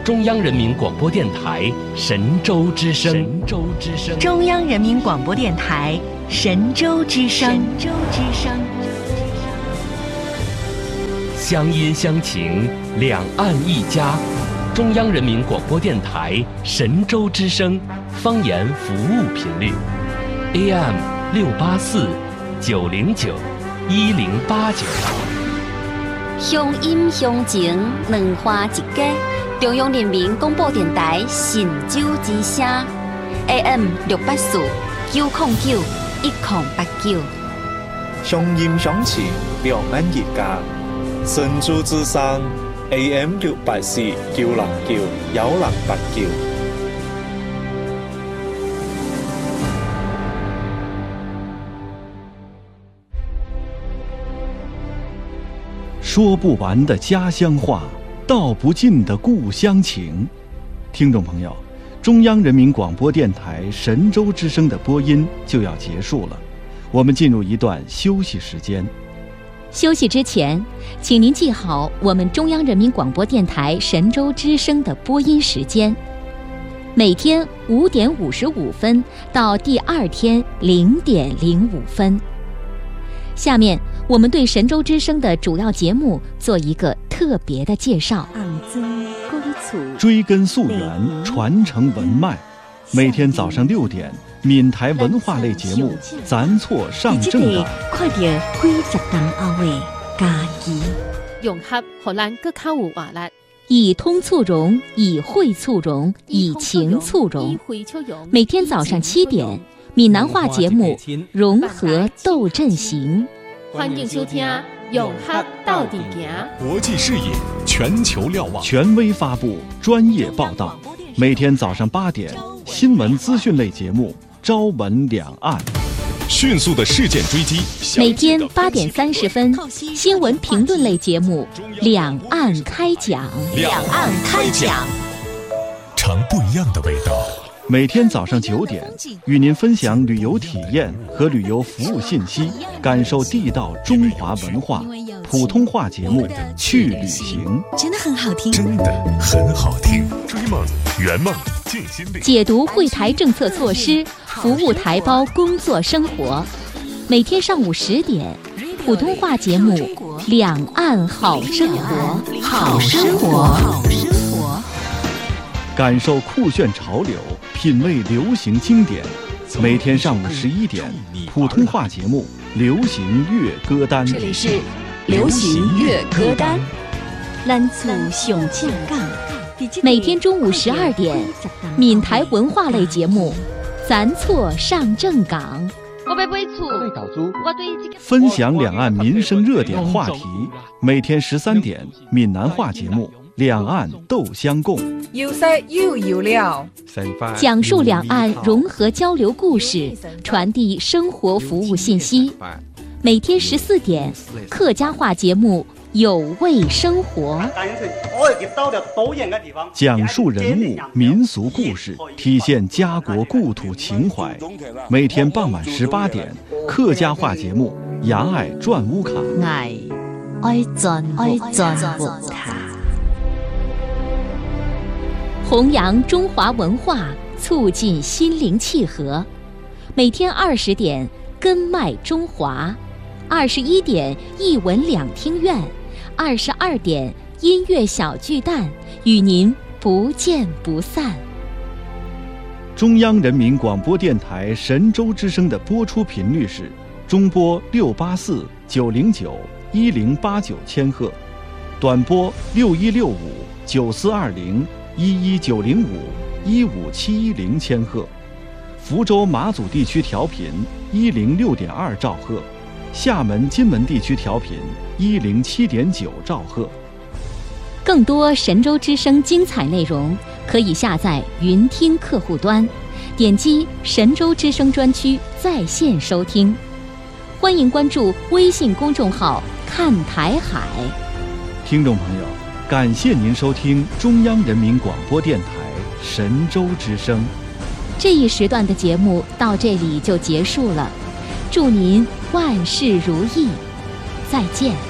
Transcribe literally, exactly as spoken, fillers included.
中央人民广播电台神州之声。神州之声。 中央人民广播电台神州之声。神州之声。 乡音乡情，两岸一家。中央人民广播电台神州之声方言服务频率 A M 六八四九零九一零八九。 乡音乡情，两花一家。中央人民广播电台神州之声 A M 六八四九零九一零八九。 乡音乡情，两岸一家。神州之声 A M 六八四九零九幺零八九。 说不完的家乡话，道不尽的故乡情。听众朋友，中央人民广播电台神州之声的播音就要结束了，我们进入一段休息时间。 休息之前，请您记好我们中央人民广播电台神州之声的播音时间：每天五点五十五分到第二天零点零五分。下面我们对神州之声的主要节目做一个特别的介绍。 追根溯源，传承文脉。每天早上六点，闽台文化类节目《咱错上正港》。 快点几十年后的家己， 融合荷兰更较有活力。 以通促融，以会促融，以情促融。每天早上七点，闽南话节目《融合斗阵行》。 欢迎收听《融合到底行》。 国际视野，全球瞭望， 权威发布，专业报道。每天早上八点，新闻资讯类节目《朝闻两岸》。 迅速的事件追击。 每天八点三十分，新闻评论类节目《两岸开讲》。 两岸开讲，尝不一样的味道。 每天早上九点，与您分享旅游体验和旅游服务信息，感受地道中华文化。普通话节目《去旅行》 真的很好听， 真的很好听。追梦圆梦尽心力， 解读会台政策措施，服务台胞工作生活。每天上午十点，普通话节目《两岸好生活》。 好生活，好生活。 感受酷炫潮流，品味流行经典。每天上午十一点，普通话节目《流行乐歌单》。 这里是流行乐歌单。咱厝上正港。 每天中午十二点，闽台文化类节目《咱错上正港》。 我要买厝，我对这个分享两岸民生热点话题。每天十三点，闽南话节目《两岸斗相共》。 有色又有料， 讲述两岸融合交流故事，传递生活服务信息。每天十四点，客家话节目有味生活， 讲述人物民俗故事，体现家国故土情怀。每天傍晚十八点，客家话节目牙爱转乌卡， 爱爱转爱转乌卡， 弘扬中华文化，促进心灵契合。每天二十点，根脉中华；二十一点，艺文两厅院；二十二点，音乐小巨蛋，与您不见不散。 中央人民广播电台神州之声的播出频率是中波六八四九零九一零八九千赫，短波六一六五九四二零一一九零五一五七一零千赫，福州马祖地区调频一零六点二兆赫，厦门金门地区调频一零七点九兆赫。 更多神州之声精彩内容，可以下载云听客户端，点击神州之声专区在线收听。欢迎关注微信公众号看台海。 听众朋友，感谢您收听中央人民广播电台神州之声。 这一时段的节目到这里就结束了，祝您万事如意，再见。